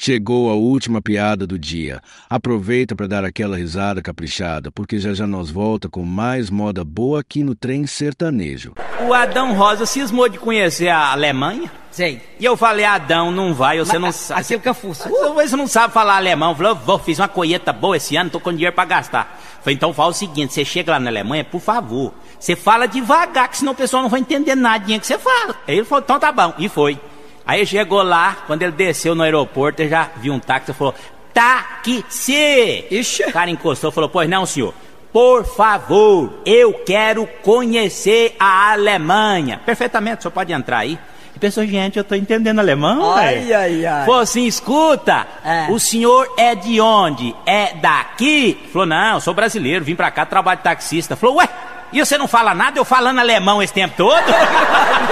Chegou a última piada do dia. Aproveita para dar aquela risada caprichada, porque já nós volta com mais moda boa aqui no Trem Sertanejo. O Adão Rosa cismou de conhecer a Alemanha. Sei. E eu falei, Adão, não vai, você não sabe. Aquele cafuço. Você não sabe falar alemão. Falou, fiz uma colheita boa esse ano, tô com dinheiro pra gastar. Falei, então fala o seguinte, você chega lá na Alemanha, por favor, você fala devagar, que senão o pessoal não vai entender nada que você fala. Aí ele falou, então tá bom, e foi. Aí ele chegou lá, quando ele desceu no aeroporto, ele já viu um táxi e falou, táxi! Ixi. O cara encostou e falou, pois não, senhor. Por favor, eu quero conhecer a Alemanha. Perfeitamente, o senhor pode entrar aí. E pensou, gente, eu tô entendendo alemão, ai, velho. ai, ai. Falou assim, escuta, o senhor é de onde? É daqui? Falou, não, eu sou brasileiro, vim pra cá, trabalho de taxista. Falou, ué, e você não fala nada, eu falando alemão esse tempo todo?